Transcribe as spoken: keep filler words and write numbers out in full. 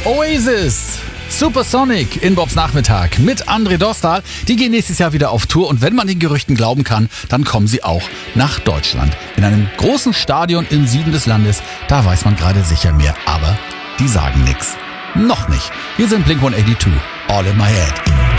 Oasis, Supersonic in Bobs Nachmittag mit André Dostal. Die gehen nächstes Jahr wieder auf Tour und wenn man den Gerüchten glauben kann, dann kommen sie auch nach Deutschland. In einem großen Stadion im Süden des Landes, da weiß man gerade sicher mehr, aber die sagen nix. Noch nicht. Wir sind Blink hundertzweiundachtzig, All in My Head.